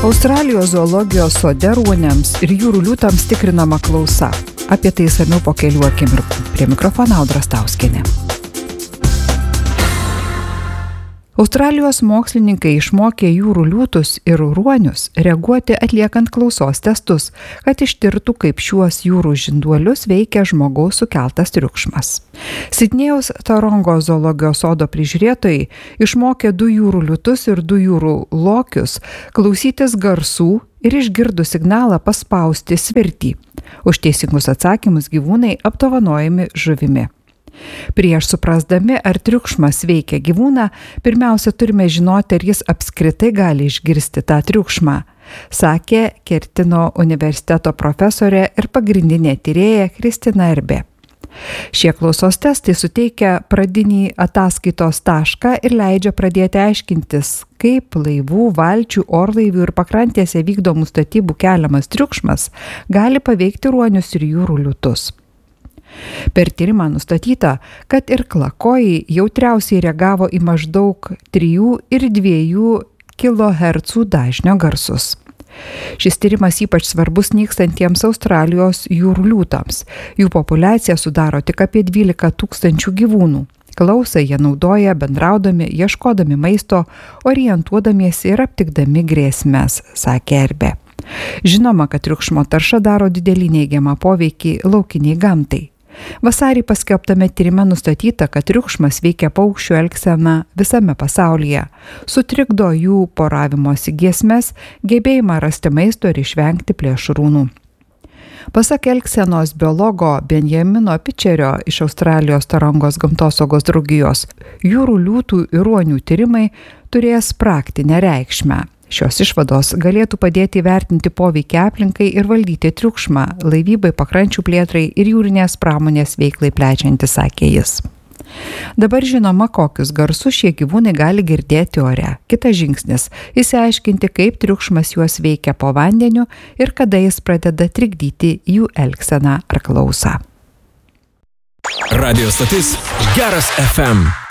Australijos zoologijos sode ruoniams ir jūrų liūtams tikrinama klausa. Apie tai išsamiau po kelių akimirkų. Prie mikrofono Audra Stauskienė. Australijos mokslininkai išmokė jūrų liūtus ir ruonius reaguoti atliekant klausos testus, kad ištirtų, kaip šiuos jūrų žinduolius veikia žmogaus sukeltas triukšmas. Sidnėjaus Tarongo zoologijos sodo prižiūrėtojai išmokė 2 jūrų liūtus ir 2 jūrų lokius klausytis garsų ir išgirdus signalą paspausti svirtį. Už teisingus atsakymus gyvūnai apdovanojami žuvimi. Prieš suprasdami, ar triukšmas veikia gyvūną, pirmiausia turime žinoti, ar jis apskritai gali išgirsti tą triukšmą, sakė Kertino universiteto profesorė ir pagrindinė tyrėja Kristina Erbė. Šie klausos testai suteikia pradinį ataskaitos tašką ir leidžia pradėti aiškintis, kaip laivų, valčių, orlaivių ir pakrantėse vykdomų statybų keliamas triukšmas gali paveikti ruonius ir jūrų liūtus. Per tyrimą nustatyta, kad ir klakojai jautriausiai reagavo į maždaug 3 ir 2 kHz dažnio garsus. Šis tyrimas ypač svarbus nykstantiems Australijos jūrų liūtams. Jų populiacija sudaro tik apie 12 000 gyvūnų. Klausą jie naudoja bendraudami, ieškodami maisto, orientuodamiesi ir aptikdami grėsmes, sakė Erbė. Žinoma, kad triukšmo tarša daro didelį neigiamą poveikį laukiniai gamtai. Vasarį paskelbtame tyrime nustatyta, kad triukšmas veikia paukščių elgseną visame pasaulyje, sutrikdo jų poravimosi giesmes, gebėjimą rasti maisto ir išvengti plėšrūnų. Pasak elgsenos biologo Benjamino Pitcherio iš Australijos Tarongos gamtosaugos draugijos, jūrų liūtų ir ruonių tyrimai turės praktinę reikšmę. Šios išvados galėtų padėti įvertinti poveikį aplinkai ir valdyti triukšmą, laivybai, pakrančių plėtrai ir jūrinės pramonės veiklai plečiantis, sakė jis. Dabar žinoma, kokius garsus šie gyvūnai gali girdėti ore. Kitas žingsnis – išsiaiškinti, kaip triukšmas juos veikia po vandeniu ir kada jis pradeda trikdyti jų elgseną ar klausą. Radio stotis Geras FM.